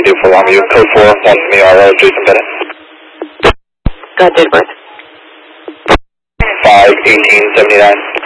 2 for Longview. Code 4, 1 from the RO, Jason Bennett. Got date of birth. 5/18/79.